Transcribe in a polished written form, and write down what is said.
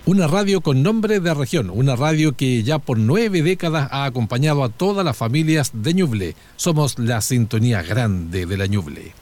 Una radio con nombre de región, una radio que ya por 9 décadas ha acompañado a todas las familias de Ñuble. Somos la sintonía grande de la Ñuble.